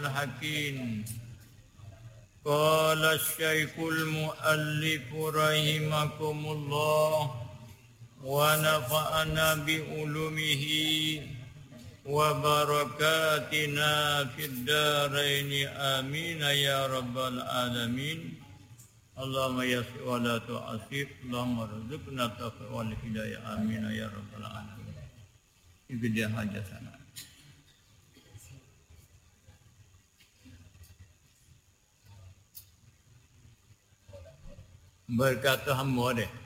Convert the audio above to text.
الحكيم. قال الشيخ المؤلف رحمكم الله ونفعنا بعلومه وبركاتنا في الدارين آمين يا رب العالمين. اللهم يسر ولا تعسر اللهم ارزقنا التوفيق والهداية آمين يا رب العالمين. Itu dia hajat sana. Berkata hamba dia